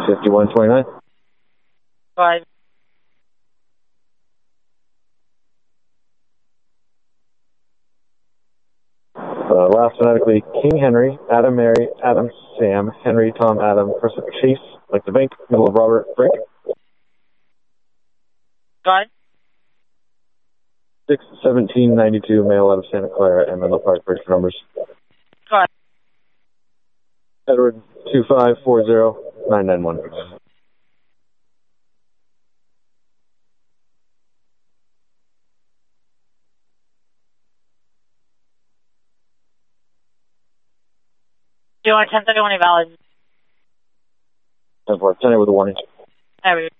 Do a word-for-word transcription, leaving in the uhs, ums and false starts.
fifty-one twenty-nine. Five. Uh, last phonetically, King Henry, Adam Mary, Adam Sam, Henry Tom Adam, Christopher Chase, like the bank, middle of Robert Frank. Five. six seventeen ninety-two, male out of Santa Clara and Menlo Park, bridge for numbers. Five. Edward two five four zero nine nine one. Do you want ten thirty-one valid? ten four, ten with a warning. There we go.